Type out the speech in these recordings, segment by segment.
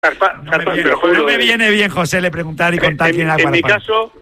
No me viene bien, José, le preguntar y contar quién era Guadalajara.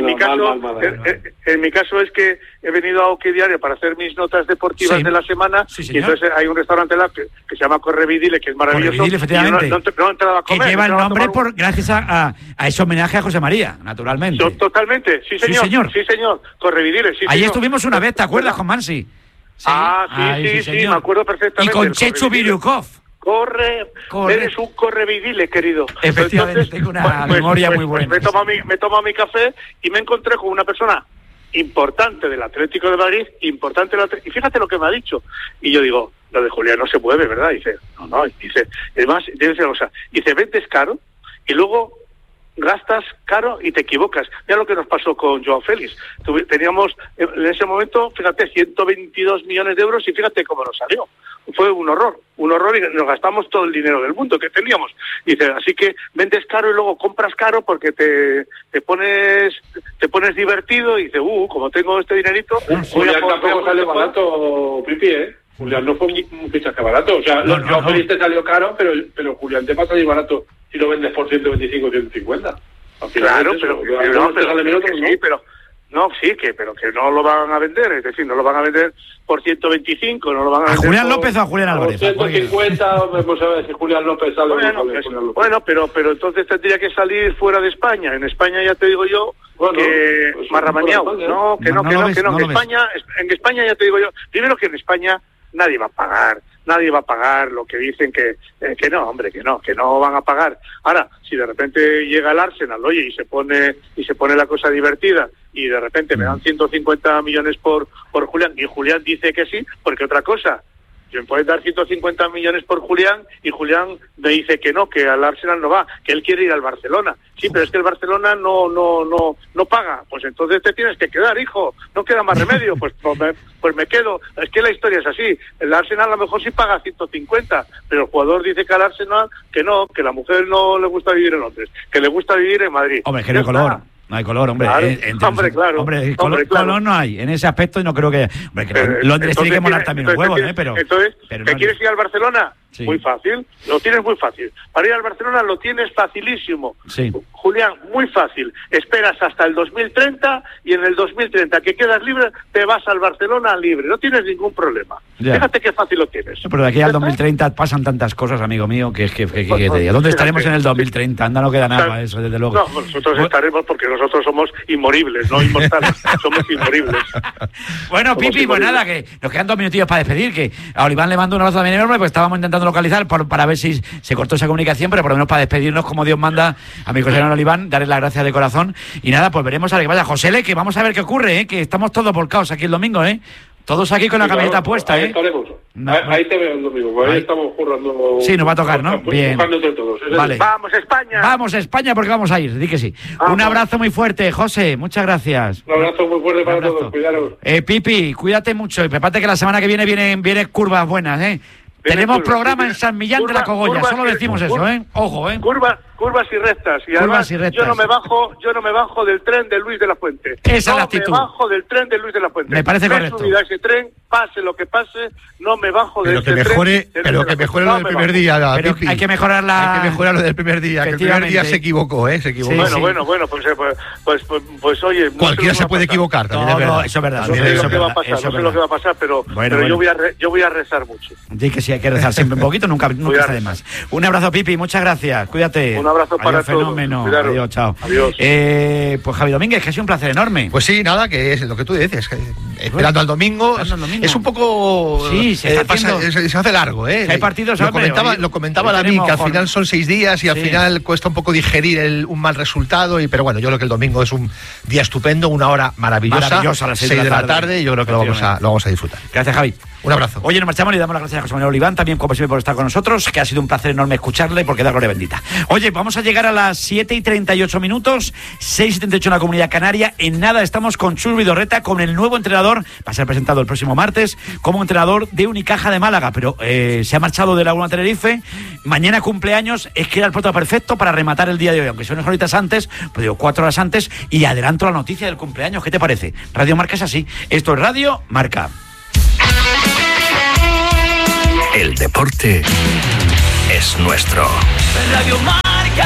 En mi caso es que he venido a OK Diario para hacer mis notas deportivas de la semana, y entonces hay un restaurante que se llama Correvidile, que es maravilloso. Correvidile, efectivamente. No he entrado a comer. Que lleva el nombre gracias a ese homenaje a José María, naturalmente. Totalmente, sí señor. Correvidile, sí señor. Ahí estuvimos una vez, ¿te acuerdas, con Mansi? Sí, me acuerdo perfectamente. Y con Chechu Biryukov. Corre, eres un correvidile, querido. Efectivamente, entonces, tengo una memoria muy buena. Me tomo mi café y me encontré con una persona importante del Atlético de Madrid, y fíjate lo que me ha dicho. Y yo digo, lo de Julián no se mueve, ¿verdad? Y dice, no, dice, además, dice, vendes caro y luego gastas caro y te equivocas. Mira lo que nos pasó con Joao Félix. Teníamos en ese momento, fíjate, 122 millones de euros, y fíjate cómo nos salió. Fue un horror, y nos gastamos todo el dinero del mundo que teníamos. Dice, así que vendes caro y luego compras caro porque te pones divertido, y dice, como tengo este dinerito... Julián tampoco salió barato, Pipi, ¿eh? Julián no fue un fichaje barato. O sea, Joao Félix te salió caro, pero Julián te va a salir barato si lo vendes por 125 o 150. Claro, pero que no lo van a vender, es decir, no lo van a vender por 125, no lo van a vender. ¿A Julián López o a Julián Álvarez? Por 150, vamos a ver si Julián López sale. Bueno, pero entonces tendría que salir fuera de España. En España ya te digo yo que pues marramaneado. No, en España ya te digo yo, primero que en España nadie va a pagar lo que dicen que no, hombre, que no van a pagar. Ahora, si de repente llega el Arsenal, oye, y se pone la cosa divertida, y de repente me dan 150 millones por Julián, y Julián dice que sí, porque otra cosa, me pueden dar 150 millones por Julián, y Julián me dice que no, que al Arsenal no va, que él quiere ir al Barcelona. Sí, pero es que el Barcelona no paga. Pues entonces te tienes que quedar, hijo. No queda más remedio. Pues me quedo. Es que la historia es así. El Arsenal a lo mejor sí paga 150, pero el jugador dice que al Arsenal que no, que la mujer no le gusta vivir en Londres, que le gusta vivir en Madrid. Hombre, que no hay color. No hay color, hombre. Claro. Color no hay. En ese aspecto, y no creo que... Hombre, que Londres tiene que molar también un huevo, pero... Entonces, pero ¿te quieres ir al Barcelona? Sí. Muy fácil. Lo tienes muy fácil. Para ir al Barcelona lo tienes facilísimo. Sí. Julián, muy fácil. Esperas hasta el 2030, y en el 2030 que quedas libre, te vas al Barcelona libre. No tienes ningún problema. Ya. Fíjate qué fácil lo tienes. Pero de aquí al 2030 pasan tantas cosas, amigo mío, que ¿dónde estaremos en el 2030? Anda, no queda nada para eso, desde luego. No, nosotros estaremos porque nosotros somos inmoribles, no inmortales. Somos inmoribles. Bueno, Pipi, pues nada, que nos quedan 2 minutillos para despedir, que a Oliván le mando un abrazo también enorme, pues estábamos intentando localizar para ver si se cortó esa comunicación, pero por lo menos para despedirnos como Dios manda a mi José Oliván, darle las gracias de corazón, y nada, pues veremos a ver que vaya. José, que vamos a ver qué ocurre, que estamos todos volcados aquí el domingo, todos aquí con la camiseta puesta, ahí estaremos. Ahí te veo el domingo, ahí estamos currando. Sí, nos va a tocar, ¿no? Bien. Todos, vale. ¡Vamos, España! ¡Vamos, España, porque vamos a ir! Di que sí. Un abrazo muy fuerte, José, muchas gracias. Un abrazo muy fuerte para todos, cuidaros. Pipi, cuídate mucho, y prepárate que la semana que viene vienen curvas buenas, Tenemos programa en San Millán de la Cogolla, solo decimos eso, Ojo, Curvas y rectas. Y además, yo no me bajo del tren de Luis de la Fuente. Esa es la actitud. No me bajo del tren de Luis de la Fuente. Me parece correcto. Subida ese tren, pase lo que pase, no me bajo del tren. Pero que mejore lo del primer día. Pero hay que mejorar lo del primer día, que el primer día se equivocó, se equivocó. Sí, bueno, pues oye... Cualquiera se puede equivocar, también es verdad. Eso es verdad. No sé lo que va a pasar, no sé lo que va a pasar, pero yo voy a rezar mucho. Sí, que sí, hay que rezar siempre un poquito, nunca está de más. Un abrazo, Pipi, muchas gracias, cuídate. Un abrazo para todos. Adiós, chao. Adiós. Pues Javi Domínguez, que ha sido un placer enorme. Pues sí, nada, que es lo que tú dices, que esperando al domingo. Es un poco... Sí, se hace largo, Hay partidos, lo comentaba la que al final son 6 días y al final cuesta un poco digerir un mal resultado, pero bueno, yo creo que el domingo es un día estupendo, una hora maravillosa a las 6 de la tarde, y yo creo que lo vamos a disfrutar. Gracias, Javi. Un abrazo. Oye, nos marchamos y le damos las gracias a José Manuel Oliván, también como siempre por estar con nosotros, que ha sido un placer enorme escucharle, porque da gloria bendita. Oye, vamos a llegar a las 7:38, 6:38 en la Comunidad Canaria. En nada estamos con Chus Vidorreta, con el nuevo entrenador, va a ser presentado el próximo martes, como entrenador de Unicaja de Málaga, pero se ha marchado de Laguna Tenerife. Mañana cumpleaños, es que era el prota perfecto para rematar el día de hoy, aunque son unas horitas antes, pues digo 4 horas antes, y adelanto la noticia del cumpleaños. ¿Qué te parece? Radio Marca es así. Esto es Radio Marca. El deporte es nuestro. Radio Marca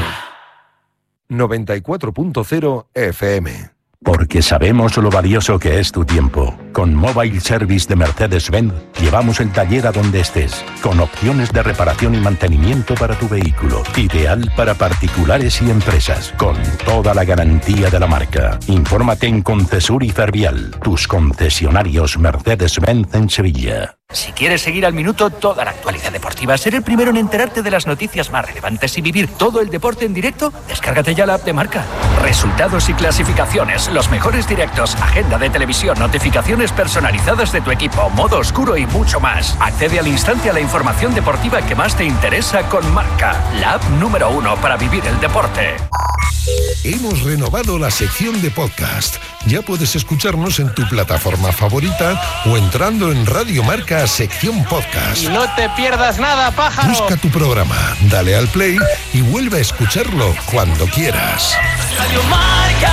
94.0 FM. Porque sabemos lo valioso que es tu tiempo. Con Mobile Service de Mercedes-Benz llevamos el taller a donde estés, con opciones de reparación y mantenimiento para tu vehículo. Ideal para particulares y empresas, con toda la garantía de la marca. Infórmate en Concesur y Fervial, tus concesionarios Mercedes-Benz en Sevilla. Si quieres seguir al minuto toda la actualidad deportiva, ser el primero en enterarte de las noticias más relevantes y vivir todo el deporte en directo, descárgate ya la app de Marca. Resultados y clasificaciones, los mejores directos, agenda de televisión, notificaciones personalizadas de tu equipo, modo oscuro y mucho más. Accede al instante a la información deportiva que más te interesa con Marca, la app número 1 para vivir el deporte. Hemos renovado la sección de podcast. Ya puedes escucharnos en tu plataforma favorita o entrando en Radio Marca sección podcast. No te pierdas nada, pájaro. Busca tu programa, dale al play y vuelve a escucharlo cuando quieras. Radio Marca.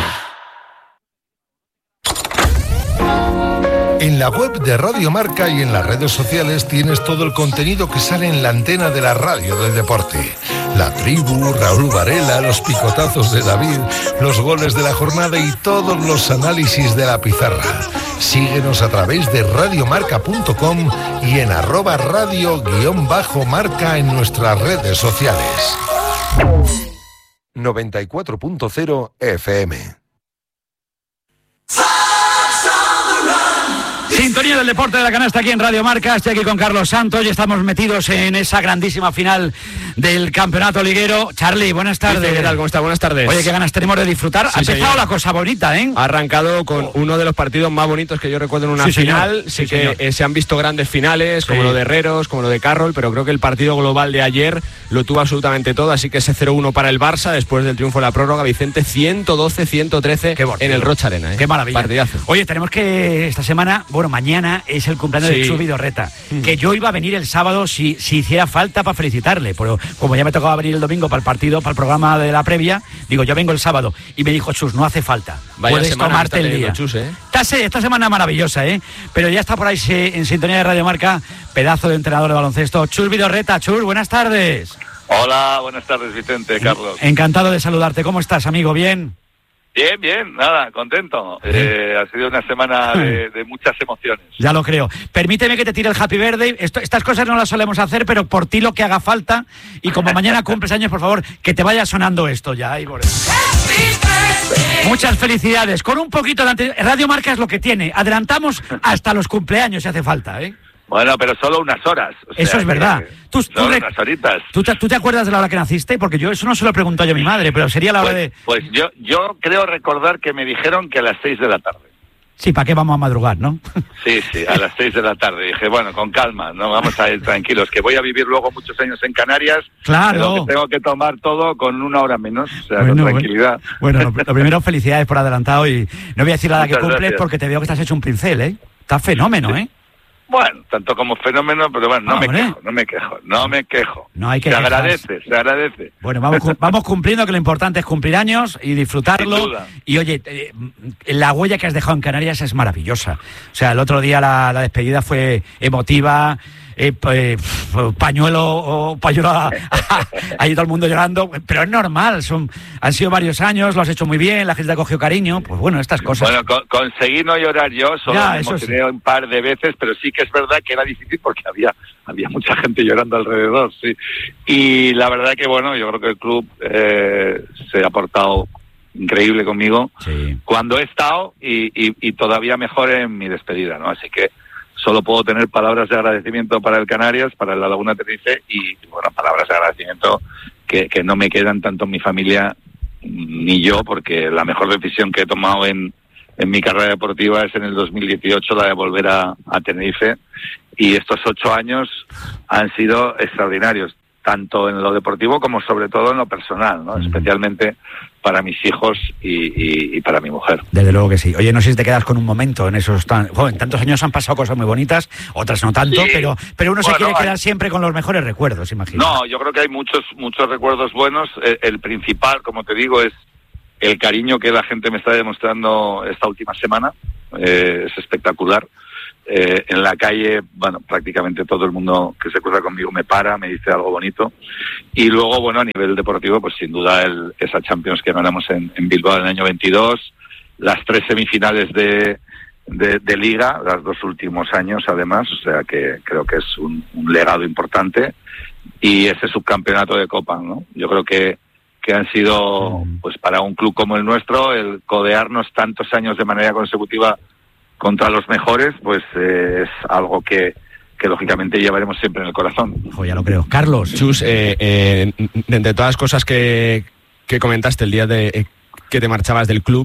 En la web de Radio Marca y en las redes sociales tienes todo el contenido que sale en la antena de la radio del deporte. La tribu, Raúl Varela, los picotazos de David, los goles de la jornada y todos los análisis de la pizarra. Síguenos a través de radiomarca.com y en @radio_marca en nuestras redes sociales. 94.0 FM. Sintonía del deporte de la canasta aquí en Radio Marca. Estoy aquí con Carlos Santos y estamos metidos en esa grandísima final del campeonato liguero. Charlie, buenas tardes. ¿Qué tal? ¿Cómo está? Buenas tardes. Oye, qué ganas tenemos de disfrutar. Sí, ha empezado señor. La cosa bonita, ¿eh? Ha arrancado con uno de los partidos más bonitos que yo recuerdo en una final. Sí, que se han visto grandes finales, como lo de Herreros, como lo de Carroll, pero creo que el partido global de ayer lo tuvo absolutamente todo, así que ese 0-1 para el Barça después del triunfo de la prórroga. Vicente, 112-113 en el Rocha Arena. Qué maravilla. Partidazo. Oye, tenemos que esta semana, bueno, mañana es el cumpleaños de Chus Vidorreta, que yo iba a venir el sábado si hiciera falta para felicitarle, pero como ya me tocaba venir el domingo para el partido, para el programa de la previa, digo, yo vengo el sábado, y me dijo Chus, no hace falta, puedes tomarte el día. Chus, esta semana maravillosa, pero ya está por ahí en sintonía de Radio Marca, pedazo de entrenador de baloncesto, Chus Vidorreta. Chus, buenas tardes. Hola, buenas tardes, Vicente, Carlos. Encantado de saludarte. ¿Cómo estás, amigo? ¿Bien? Bien, nada, contento. Ha sido una semana de muchas emociones. Ya lo creo. Permíteme que te tire el Happy Birthday. Estas cosas no las solemos hacer, pero por ti lo que haga falta. Y como mañana cumples años, por favor, que te vaya sonando esto ya. Muchas felicidades. Con un poquito de Radio Marca es lo que tiene. Adelantamos hasta los cumpleaños si hace falta, ¿eh? Bueno, pero solo unas horas. Eso es verdad. Unas horitas. ¿Tú te acuerdas de la hora que naciste? Porque yo eso no se lo pregunto yo a mi madre, pero sería la hora de... Pues yo creo recordar que me dijeron que a las 6 de la tarde. Sí, ¿para qué vamos a madrugar, no? Sí, a las 6 de la tarde. Dije, bueno, con calma, no vamos a ir tranquilos, que voy a vivir luego muchos años en Canarias. Claro. Tengo que tomar todo con una hora menos, o sea, con tranquilidad. Bueno, lo primero, felicidades por adelantado y no voy a decir la que cumples gracias. Porque te veo que estás hecho un pincel, ¿eh? Estás fenómeno, ¿eh? Bueno, tanto como fenómeno, pero bueno, no me quejo. No hay que se agradece. Bueno, vamos cumpliendo, que lo importante es cumplir años y disfrutarlo. Y oye, la huella que has dejado en Canarias es maravillosa. O sea, el otro día la despedida fue emotiva. Pañuelo ahí todo el mundo llorando, pero es normal, han sido varios años, lo has hecho muy bien, la gente ha cogido cariño, pues bueno, estas cosas. Bueno, conseguí no llorar yo, solo me emocioné un par de veces, pero sí que es verdad que era difícil porque había mucha gente llorando alrededor, sí. Y la verdad que bueno, yo creo que el club se ha portado increíble conmigo cuando he estado y todavía mejor en mi despedida, ¿no? Así que solo puedo tener palabras de agradecimiento para el Canarias, para la Laguna Tenerife y, bueno, palabras de agradecimiento que no me quedan tanto en mi familia ni yo, porque la mejor decisión que he tomado en mi carrera deportiva es en el 2018 la de volver a Tenerife, y estos 8 años han sido extraordinarios, tanto en lo deportivo como sobre todo en lo personal, ¿no? Especialmente para mis hijos y para mi mujer. Desde luego que sí. Oye, no sé si te quedas con un momento en esos... en tantos años han pasado cosas muy bonitas, otras no tanto, sí. pero uno se quiere quedar siempre con los mejores recuerdos, imagino. No, yo creo que hay muchos recuerdos buenos. El principal, como te digo, es el cariño que la gente me está demostrando esta última semana. Es espectacular. en la calle, bueno, prácticamente todo el mundo que se cruza conmigo me para, me dice algo bonito. Y luego, bueno, a nivel deportivo, pues sin duda esa Champions que ganamos en Bilbao en el año 22, las 3 semifinales de Liga, los 2 últimos años además, o sea que creo que es un legado importante, y ese subcampeonato de Copa, ¿no? Yo creo que han sido, pues para un club como el nuestro, el codearnos tantos años de manera consecutiva contra los mejores, pues es algo que lógicamente llevaremos siempre en el corazón. Ya lo creo. Carlos. Chus, de todas las cosas que comentaste el día de que te marchabas del club,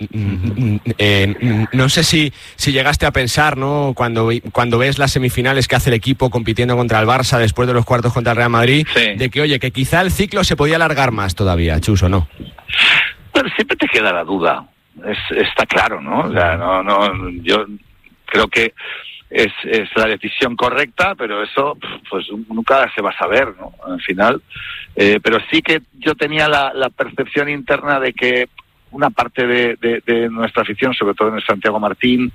no sé si llegaste a pensar, ¿no?, cuando ves las semifinales que hace el equipo compitiendo contra el Barça después de los cuartos contra el Real Madrid, sí, de que, oye, que quizá el ciclo se podía alargar más todavía, Chus, ¿o no? Pero siempre te queda la duda, está claro, ¿no? O sea, no, yo creo que es la decisión correcta, pero eso pues nunca se va a saber, ¿no?, al final. Pero sí que yo tenía la percepción interna de que una parte de nuestra afición, sobre todo en el Santiago Martín,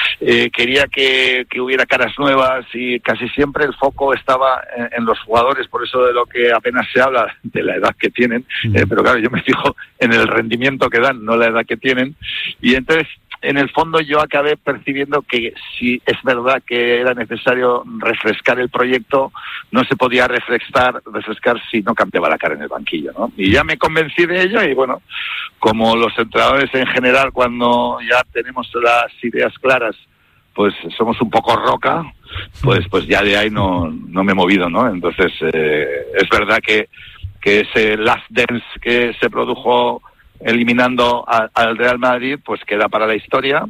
quería que hubiera caras nuevas, y casi siempre el foco estaba en los jugadores, por eso de lo que apenas se habla de la edad que tienen, pero claro, yo me fijo en el rendimiento que dan, no la edad que tienen, y entonces en el fondo yo acabé percibiendo que si es verdad que era necesario refrescar el proyecto, no se podía refrescar si no cambiaba la cara en el banquillo, ¿no? Y ya me convencí de ello, y bueno, como los entrenadores en general, cuando ya tenemos las ideas claras, pues somos un poco roca, pues ya de ahí no me he movido, ¿no? Entonces es verdad que ese last dance que se produjo eliminando al Real Madrid, pues queda para la historia,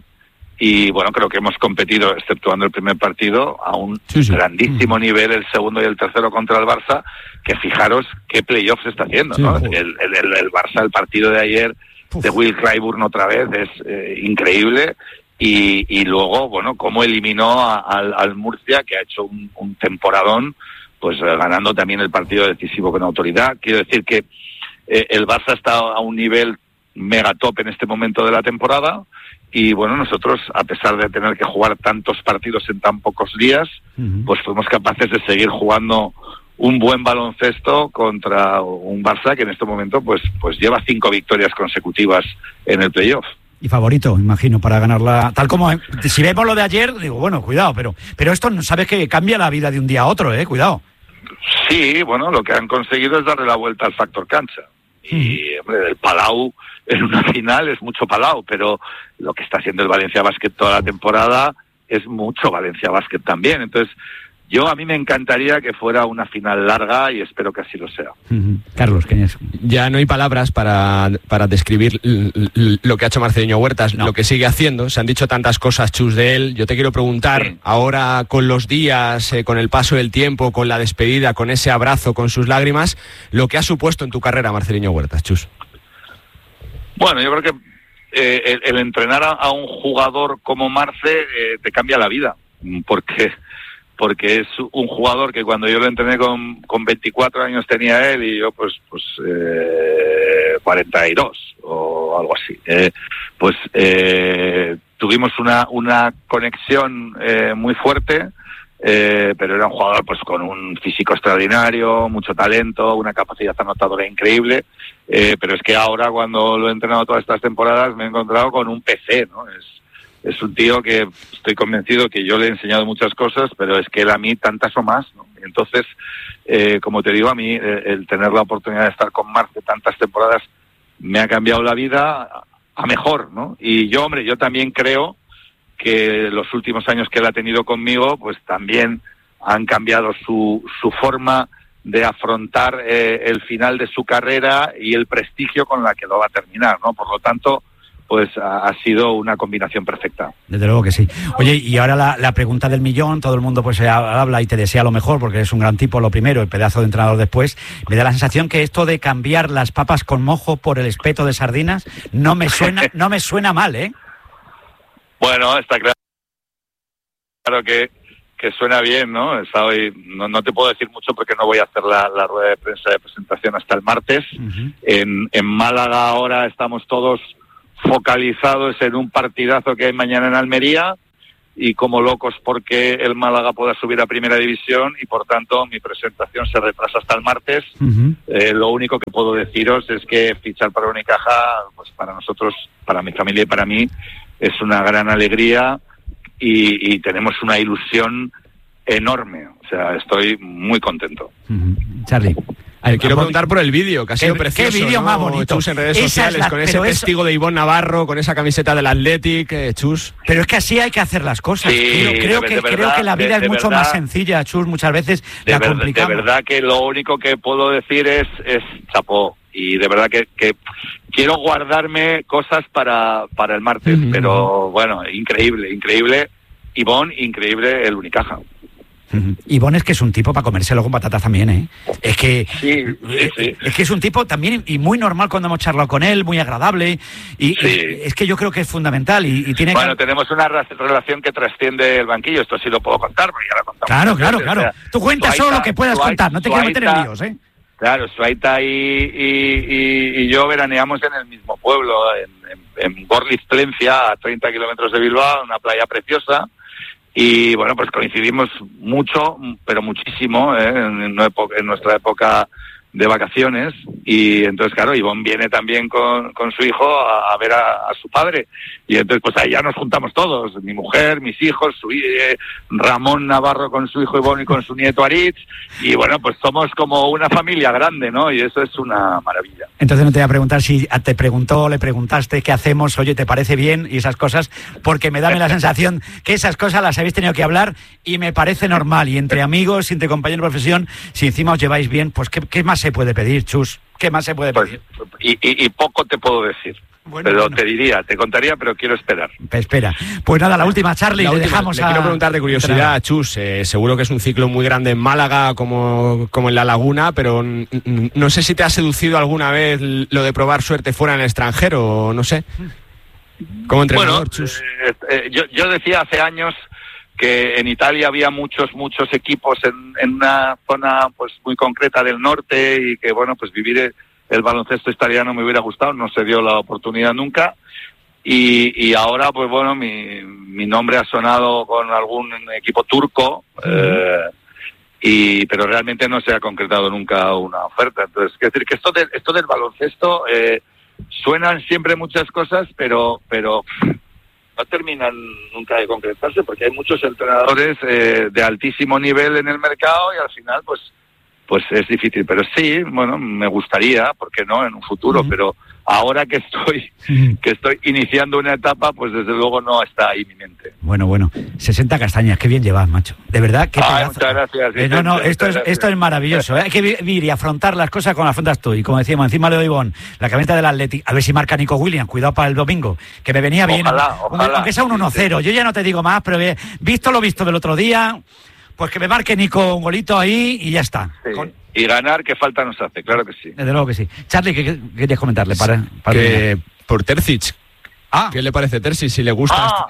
y bueno, creo que hemos competido, exceptuando el primer partido, a un grandísimo nivel, el segundo y el tercero contra el Barça, que fijaros qué playoffs está haciendo, ¿no? El Barça, el partido de ayer de Will Clyburn otra vez es increíble, y luego, bueno, cómo eliminó al Murcia, que ha hecho un temporadón, pues ganando también el partido decisivo con autoridad. Quiero decir que el Barça está a un nivel mega top en este momento de la temporada, y bueno, nosotros, a pesar de tener que jugar tantos partidos en tan pocos días, pues fuimos capaces de seguir jugando un buen baloncesto contra un Barça que en este momento pues lleva 5 victorias consecutivas en el playoff. Y favorito, imagino, para ganarla. Tal como, si vemos lo de ayer, digo, bueno, cuidado, pero esto, sabes que cambia la vida de un día a otro, cuidado. Sí, bueno, lo que han conseguido es darle la vuelta al factor cancha. Y, hombre, el Palau en una final es mucho Palau, pero lo que está haciendo el Valencia Basket toda la temporada es mucho Valencia Basket también. Entonces, a mí me encantaría que fuera una final larga, y espero que así lo sea. Carlos, ¿qué es? Ya no hay palabras para describir lo que ha hecho Marceliño Huertas, lo que sigue haciendo. Se han dicho tantas cosas, Chus, de él. Yo te quiero preguntar, ahora con los días, con el paso del tiempo, con la despedida, con ese abrazo, con sus lágrimas, lo que ha supuesto en tu carrera Marceliño Huertas, Chus. Bueno, yo creo que el entrenar a un jugador como Marce te cambia la vida, porque es un jugador que cuando yo lo entrené con 24 años tenía él, y yo pues 42 o algo así. Tuvimos una conexión muy fuerte, pero era un jugador pues con un físico extraordinario, mucho talento, una capacidad anotadora increíble, pero es que ahora, cuando lo he entrenado todas estas temporadas, me he encontrado con un PC, ¿no? Es un tío que estoy convencido que yo le he enseñado muchas cosas, pero es que él a mí tantas o más, ¿no? Entonces, como te digo, a mí el tener la oportunidad de estar con Marce tantas temporadas me ha cambiado la vida a mejor, ¿no? Y yo también creo que los últimos años que él ha tenido conmigo, pues también han cambiado su forma de afrontar el final de su carrera y el prestigio con la que lo va a terminar, ¿no? Por lo tanto, pues ha sido una combinación perfecta. Desde luego que sí. Oye, y ahora la pregunta del millón, todo el mundo pues habla y te desea lo mejor, porque eres un gran tipo, lo primero, el pedazo de entrenador después. Me da la sensación que esto de cambiar las papas con mojo por el espeto de sardinas no me suena mal, ¿eh? Bueno, está claro que suena bien, ¿no? No te puedo decir mucho porque no voy a hacer la rueda de prensa de presentación hasta el martes. En Málaga ahora estamos todos focalizados en un partidazo que hay mañana en Almería, y como locos porque el Málaga pueda subir a Primera División, y por tanto mi presentación se retrasa hasta el martes. Lo único que puedo deciros es que fichar para Unicaja, pues para nosotros, para mi familia y para mí, es una gran alegría y tenemos una ilusión enorme. O sea, estoy muy contento. Charlie. Quiero preguntar por el vídeo, que ha sido precioso. Qué vídeo más bonito. Chus, en redes sociales, con ese testigo de Ivonne Navarro, con esa camiseta del Athletic, Chus. Pero es que así hay que hacer las cosas. Sí, creo que la vida es mucho más sencilla, Chus, muchas veces la complicamos. De verdad que lo único que puedo decir es chapó. Y de verdad que quiero guardarme cosas para el martes, pero bueno, increíble. Ivonne, increíble el Unicaja. Ivonne es que es un tipo para comérselo con patatas también, ¿eh? Es que es que es un tipo también y muy normal cuando hemos charlado con él, muy agradable y es que yo creo que es fundamental y tiene. Bueno, tenemos una relación que trasciende el banquillo, esto sí lo puedo contar, porque ya lo contamos. Claro. O sea, tú cuentas solo lo que puedas contar, no te quiero meter en líos, ¿eh? Claro, Suaita y yo veraneamos en el mismo pueblo, en Gorliz Plencia, a 30 kilómetros de Bilbao, una playa preciosa. Y bueno, pues coincidimos mucho, pero muchísimo, en nuestra época de vacaciones. Y entonces, claro, Ivonne viene también con su hijo a ver a su padre. Y entonces, pues ahí ya nos juntamos todos, mi mujer, mis hijos, Ramón Navarro con su hijo Ivonne y con su nieto Aritz. Y bueno, pues somos como una familia grande, ¿no? Y eso es una maravilla. Entonces no te voy a preguntar si te preguntó, le preguntaste qué hacemos, oye, ¿te parece bien? Y esas cosas, porque me da la sensación que esas cosas las habéis tenido que hablar y me parece normal. Y entre amigos, entre compañeros de profesión, si encima os lleváis bien, pues ¿qué más se puede pedir, Chus? ¿Qué más se puede pedir? Y poco te puedo decir. Bueno. Te contaría, pero quiero esperar. Espera. Pues nada, la última, Charlie, le dejamos quiero preguntar de curiosidad, Chus, seguro que es un ciclo muy grande en Málaga como en La Laguna, pero no sé si te ha seducido alguna vez lo de probar suerte fuera en el extranjero, no sé. Como entrenador, Chus. Yo decía hace años que en Italia había muchos equipos en una zona pues muy concreta del norte y que bueno, pues vivir el baloncesto italiano me hubiera gustado, no se dio la oportunidad nunca y ahora pues bueno, mi nombre ha sonado con algún equipo turco, pero realmente no se ha concretado nunca una oferta. Entonces, es decir, que esto del baloncesto suenan siempre muchas cosas, pero no terminan nunca de concretarse porque hay muchos entrenadores de altísimo nivel en el mercado y al final pues es difícil. Pero sí, bueno, me gustaría, ¿por qué no?, en un futuro, pero ahora que estoy iniciando una etapa, pues desde luego no está inminente. Bueno, 60 castañas, qué bien llevas, macho. De verdad, qué pedazo. Muchas gracias. Esto es maravilloso. Hay que vivir y afrontar las cosas como las afrontas tú. Y como decíamos, encima le doy Ivonne, la camiseta del Athletic, a ver si marca Nico Williams, cuidado para el domingo, que me venía bien. Ojalá. Aunque sea un 1-0, yo ya no te digo más, pero visto lo visto del otro día, pues que me marque Nico un golito ahí y ya está. Sí. Y ganar, que falta nos hace, claro que sí. Desde luego que sí. Charlie, ¿qué querías comentarle? Por Terzic. ¿Qué le parece Terzic? Si le gusta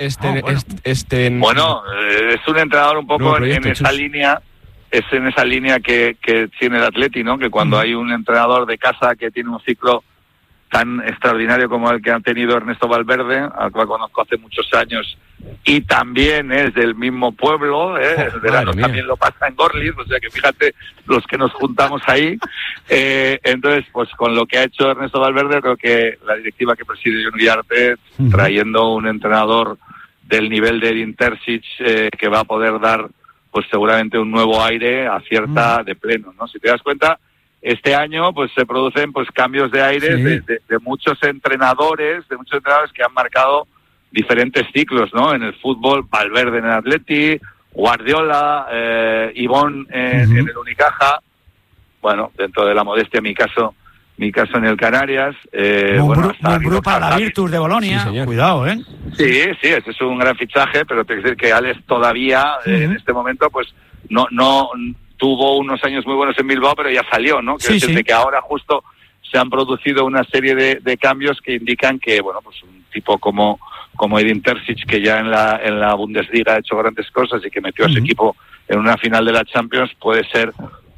Bueno, es un entrenador un poco en esa línea. Es en esa línea que tiene el Atleti, ¿no? Que cuando hay un entrenador de casa que tiene un ciclo tan extraordinario como el que ha tenido Ernesto Valverde, al cual conozco hace muchos años, y también es del mismo pueblo, el verano también lo pasa en Gorliz, o sea que fíjate los que nos juntamos ahí. Entonces, pues con lo que ha hecho Ernesto Valverde, creo que la directiva que preside Jon Uriarte, trayendo un entrenador del nivel de Edin Terzic, que va a poder dar pues seguramente un nuevo aire, acierta de pleno, ¿no? Si te das cuenta, este año pues se producen pues cambios de aire de muchos entrenadores, que han marcado diferentes ciclos, ¿no? En el fútbol, Valverde en el Atleti, Guardiola, Ivonne en el Unicaja, bueno, dentro de la modestia, mi caso en el Canarias. Mumbrú para la Virtus de Bolonia, cuidado, ¿eh? Sí, ese es un gran fichaje, pero te que decir que Alex todavía en este momento pues no tuvo unos años muy buenos en Bilbao, pero ya salió, ¿no? Desde que ahora justo se han producido una serie de cambios que indican que, bueno, pues un tipo como Edin Terzic, que ya en la Bundesliga ha hecho grandes cosas y que metió a su equipo en una final de la Champions, puede ser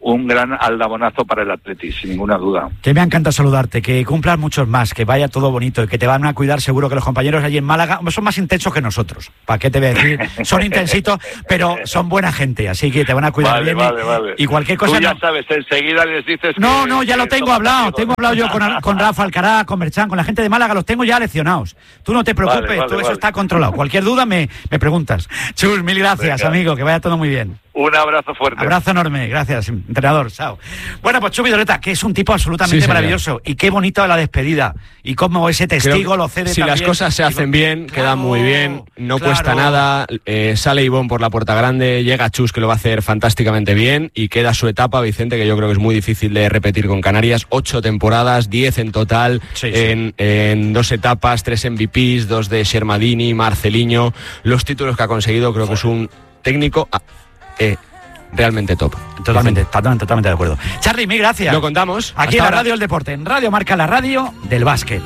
un gran aldabonazo para el Atleti, sin ninguna duda. Que me encanta saludarte, que cumplas muchos más, que vaya todo bonito y que te van a cuidar seguro, que los compañeros allí en Málaga son más intensos que nosotros. ¿Para qué te voy a decir? Son intensitos, pero son buena gente, así que te van a cuidar bien. Vale. Y cualquier cosa... Tú ya sabes, enseguida les dices... No, ya lo tengo hablado. Tengo hablado yo con Rafa Alcaraz, con Merchan, con la gente de Málaga, los tengo ya leccionados. Tú no te preocupes, todo eso está controlado. Cualquier duda me preguntas. Chus, mil gracias, amigo, que vaya todo muy bien. Un abrazo fuerte. Abrazo enorme, gracias, entrenador. Chao. Bueno, pues Chus Vidorreta, que es un tipo absolutamente maravilloso. Y qué bonita la despedida. Y cómo ese testigo lo cede si también. Si las cosas se hacen bien, queda muy bien, no cuesta nada. Sale Ivón por la puerta grande, llega Chus, que lo va a hacer fantásticamente bien, y queda su etapa, Vicente, que yo creo que es muy difícil de repetir con Canarias. 8 temporadas, 10 en total, en 2 etapas, 3 MVPs, 2 de Shermadini, Marceliño. Los títulos que ha conseguido, creo que es un técnico... realmente top. Totalmente de acuerdo. Charly, mil gracias. Lo contamos. Aquí en la Radio del Deporte, en Radio Marca, la radio del básquet.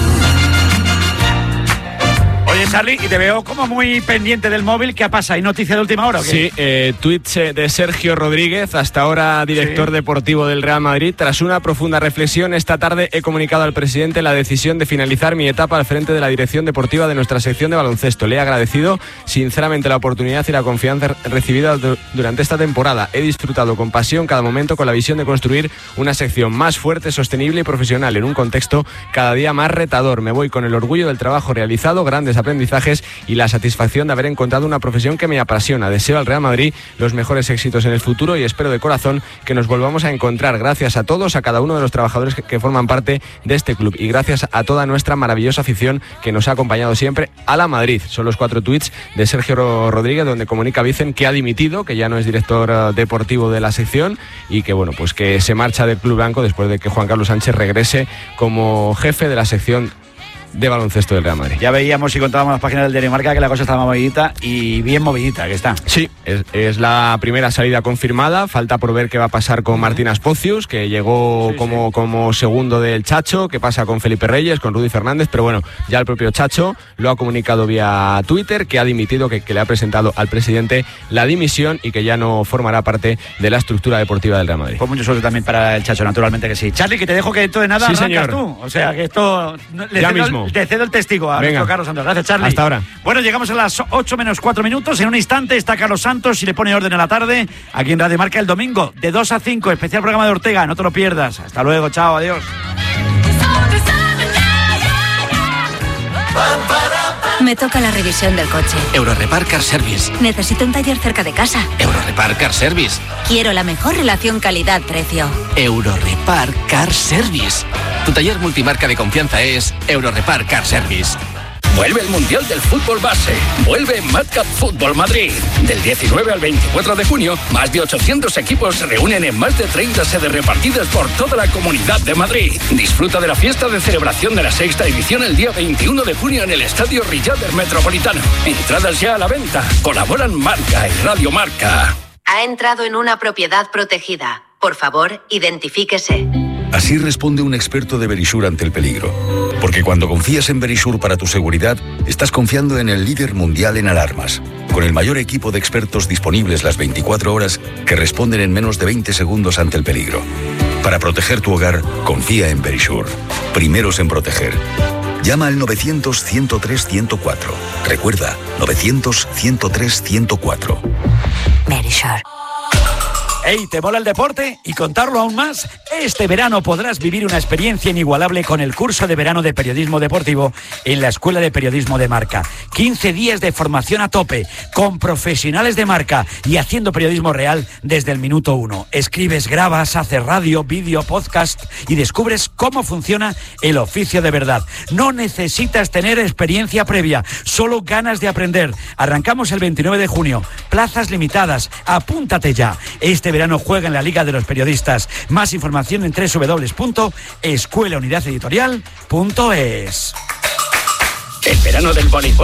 Oye, Charly, y te veo como muy pendiente del móvil. ¿Qué pasa? ¿Hay noticia de última hora o qué? Sí, tweets de Sergio Rodríguez, hasta ahora director deportivo del Real Madrid. Tras una profunda reflexión, esta tarde he comunicado al presidente la decisión de finalizar mi etapa al frente de la dirección deportiva de nuestra sección de baloncesto. Le he agradecido sinceramente la oportunidad y la confianza recibida durante esta temporada. He disfrutado con pasión cada momento, con la visión de construir una sección más fuerte, sostenible y profesional en un contexto cada día más retador. Me voy con el orgullo del trabajo realizado, grandes aprendizajes y la satisfacción de haber encontrado una profesión que me apasiona. Deseo al Real Madrid los mejores éxitos en el futuro y espero de corazón que nos volvamos a encontrar. Gracias a todos, a cada uno de los trabajadores que forman parte de este club, y gracias a toda nuestra maravillosa afición que nos ha acompañado siempre. A la Madrid. Son los 4 tweets de Sergio Rodríguez, donde comunica Vicen que ha dimitido, que ya no es director deportivo de la sección, y que bueno, pues que se marcha del Club Blanco después de que Juan Carlos Sánchez regrese como jefe de la sección de baloncesto del Real Madrid. Ya veíamos y contábamos las páginas del Diario Marca que la cosa estaba movidita, y bien movidita que está. Sí, es la primera salida confirmada. Falta por ver qué va a pasar con Martín Aspocius, que llegó como segundo del Chacho. Qué pasa con Felipe Reyes, con Rudy Fernández, pero bueno, ya el propio Chacho lo ha comunicado vía Twitter, que ha dimitido, que le ha presentado al presidente la dimisión y que ya no formará parte de la estructura deportiva del Real Madrid. Pues mucho suerte también para el Chacho, naturalmente que sí. Charly, que te dejo que dentro de nada sí, arrancas señor. Tú. O sea, que esto... Ya mismo. Te cedo el testigo a nuestro Carlos Santos. Gracias, Charly. Hasta ahora. Bueno, llegamos a las 8 menos 4 minutos. En un instante está Carlos Santos y le pone orden a la tarde aquí en Radio Marca el domingo de 2 a 5. Especial programa de Ortega. No te lo pierdas. Hasta luego. Chao. Adiós. Me toca la revisión del coche. Eurorepar Car Service. Necesito un taller cerca de casa. Eurorepar Car Service. Quiero la mejor relación calidad-precio. Eurorepar Car Service. Tu taller multimarca de confianza es Eurorepar Car Service. Vuelve el Mundial del Fútbol Base. Vuelve Madcap Fútbol Madrid. Del 19 al 24 de junio, más de 800 equipos se reúnen en más de 30 sedes repartidas por toda la Comunidad de Madrid. Disfruta de la fiesta de celebración de la 6ª edición el día 21 de junio en el Estadio Riader Metropolitano. Entradas ya a la venta. Colaboran Marca y Radio Marca. Ha entrado en una propiedad protegida. Por favor, identifíquese. Así responde un experto de Verisur ante el peligro. Porque cuando confías en Verisur para tu seguridad, estás confiando en el líder mundial en alarmas, con el mayor equipo de expertos disponibles las 24 horas que responden en menos de 20 segundos ante el peligro. Para proteger tu hogar, confía en Verisur. Primeros en proteger. Llama al 900-103-104. Recuerda, 900-103-104. Verisur. Hey, ¿te mola el deporte? Y contarlo aún más, este verano podrás vivir una experiencia inigualable con el curso de verano de periodismo deportivo en la Escuela de Periodismo de Marca. 15 días de formación a tope, con profesionales de Marca y haciendo periodismo real desde el minuto 1. Escribes, grabas, haces radio, vídeo, podcast y descubres cómo funciona el oficio de verdad. No necesitas tener experiencia previa, solo ganas de aprender. Arrancamos el 29 de junio, plazas limitadas, apúntate ya. Este verano juega en la Liga de los Periodistas. Más información en www.escuelaunidadeditorial.es. El verano del voleibol